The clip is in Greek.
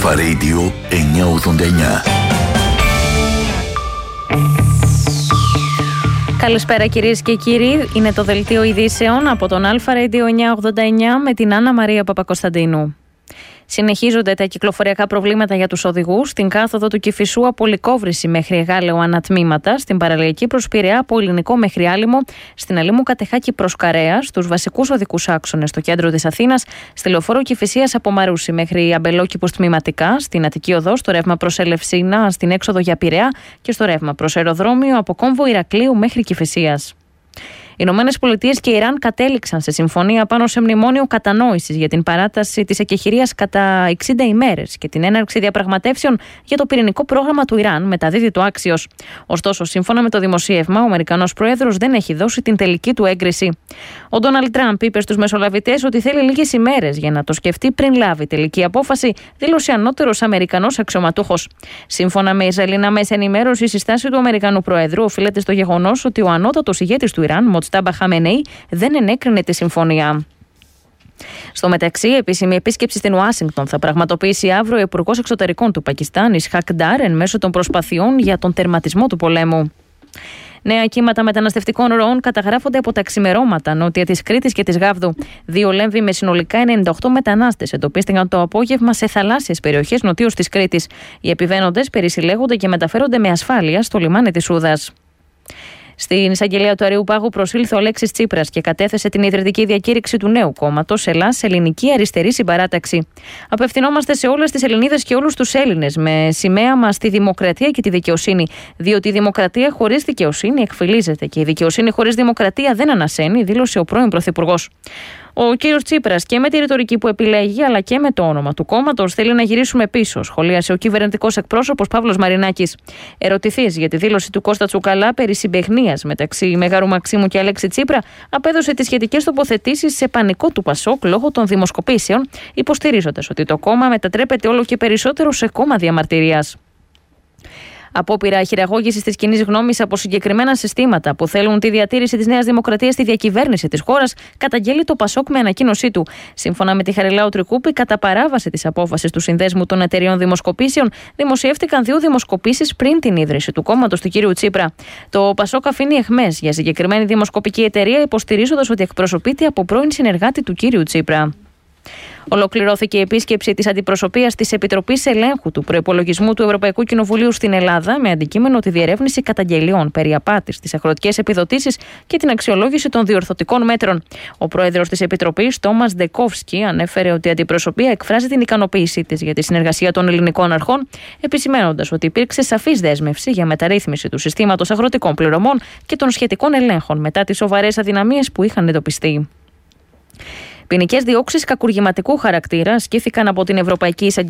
Αλφα Radio 989. Καλησπέρα κυρίες και κύριοι, είναι το δελτίο ειδήσεων από τον Αλφα Radio 989 με την Άννα Μαρία Παπακοσταντίνου. Συνεχίζονται τα κυκλοφοριακά προβλήματα για τους οδηγούς στην κάθοδο του Κηφισού από Λυκόβρηση μέχρι Εγάλεο ανατμήματα, στην παραλιακή προς Πειραιά από Ελληνικό μέχρι Άλυμο, στην Αλήμου Κατεχάκη προς Καρέα, στους βασικούς οδικούς άξονες στο κέντρο της Αθήνας, στη λεωφόρο Κηφισίας από Μαρούσι μέχρι Αμπελόκηπους τμηματικά, στην Αττική Οδό, στο ρεύμα προς Ελευσίνα, στην έξοδο για Πειραιά και στο ρεύμα προς αεροδρόμιο από Κόμβο Ηρακλείου μέχρι Κηφισίας. Οι Ηνωμένες Πολιτείες και Ιράν κατέληξαν σε συμφωνία πάνω σε μνημόνιο κατανόησης για την παράταση της εκεχηρίας κατά 60 ημέρες και την έναρξη διαπραγματεύσεων για το πυρηνικό πρόγραμμα του Ιράν, μεταδίδει το Axios. Ωστόσο, σύμφωνα με το δημοσίευμα, ο Αμερικανός Πρόεδρος δεν έχει δώσει την τελική του έγκριση. Ο Ντόναλντ Τραμπ είπε στους μεσολαβητές ότι θέλει λίγες ημέρες για να το σκεφτεί πριν λάβει τελική απόφαση, δήλωσε ανώτερος Αμερικανός αξιωματούχος. Σύμφωνα με Ισραηλινά μέσα ενημέρωση, η στάση του Αμερικανού Προέδρου οφείλεται στο γεγονός ότι ο ανώτατος ηγέτης του Ιράν, Μοτστάμπα Χαμενεή, δεν ενέκρινε τη συμφωνία. Στο μεταξύ, επίσημη επίσκεψη στην Ουάσιγκτον θα πραγματοποιήσει αύριο ο Υπουργός Εξωτερικών του Πακιστάν, Ισχακ Ντάρ, εν μέσω των προσπαθειών για τον τερματισμό του πολέμου. Νέα κύματα μεταναστευτικών ροών καταγράφονται από τα ξημερώματα νότια της Κρήτης και της Γάβδου. 2 λέμβοι με συνολικά 98 μετανάστες εντοπίστηκαν το απόγευμα σε θαλάσσιες περιοχές νοτίως της Κρήτης. Οι επιβαίνοντες περισυλλέγονται και μεταφέρονται με ασφάλεια στο λιμάνι της Σούδας. Στην εισαγγελία του Αριού Πάγου προσήλθε ο Αλέξης Τσίπρας και κατέθεσε την ιδρυτική διακήρυξη του νέου κόμματος Ελλάς Ελληνική Αριστερή Συμπαράταξη. Απευθυνόμαστε σε όλες τις Ελληνίδες και όλους τους Έλληνες με σημαία μας τη δημοκρατία και τη δικαιοσύνη. Διότι η δημοκρατία χωρίς δικαιοσύνη εκφυλίζεται και η δικαιοσύνη χωρίς δημοκρατία δεν ανασένει, δήλωσε ο πρώην Πρωθυπουργός. Ο κύριος Τσίπρας και με τη ρητορική που επιλέγει αλλά και με το όνομα του κόμματος θέλει να γυρίσουμε πίσω, σχολίασε ο κυβερνητικός εκπρόσωπος Παύλος Μαρινάκης. Ερωτηθής για τη δήλωση του Κώστα Τσουκαλά περί συμπαιχνίας μεταξύ Μεγάρου Μαξίμου και Αλέξη Τσίπρα, απέδωσε τις σχετικές τοποθετήσεις σε πανικό του Πασόκ λόγω των δημοσκοπήσεων, υποστηρίζοντας ότι το κόμμα μετατρέπεται όλο και περισσότερο σε κόμμα διαμαρτυρίας. Απόπειρα χειραγώγησης της κοινής γνώμης από συγκεκριμένα συστήματα που θέλουν τη διατήρηση της Νέας Δημοκρατίας στη διακυβέρνηση της χώρας, καταγγέλει το Πασόκ με ανακοίνωσή του. Σύμφωνα με τη Χαριλάου Τρικούπη, κατά παράβαση της απόφασης του Συνδέσμου των Εταιριών Δημοσκοπήσεων, δημοσιεύτηκαν 2 δημοσκοπήσεις πριν την ίδρυση του κόμματος του κ. Τσίπρα. Το Πασόκ αφήνει αιχμές για συγκεκριμένη δημοσκοπική εταιρεία, υποστηρίζοντας ότι εκπροσωπείται από πρώην συνεργάτη του κ. Τσίπρα. Ολοκληρώθηκε η επίσκεψη της αντιπροσωπείας της Επιτροπής Ελέγχου του Προϋπολογισμού του Ευρωπαϊκού Κοινοβουλίου στην Ελλάδα με αντικείμενο τη διερεύνηση καταγγελιών περί απάτης στις αγροτικές επιδοτήσεις και την αξιολόγηση των διορθωτικών μέτρων. Ο πρόεδρος της Επιτροπής, Τόμας Ντεκόφσκι, ανέφερε ότι η αντιπροσωπεία εκφράζει την ικανοποίησή της για τη συνεργασία των ελληνικών αρχών, επισημαίνοντας ότι υπήρξε σαφής δέσμευση για μεταρρύθμιση του συστήματος αγροτικών πληρωμών και των σχετικών ελέγχων μετά τις σοβαρές αδυναμίες που είχαν εντοπιστεί. Ποινικές διώξεις κακουργηματικού χαρακτήρα ασκήθηκαν από την Ευρωπαϊκή Εισαγγελία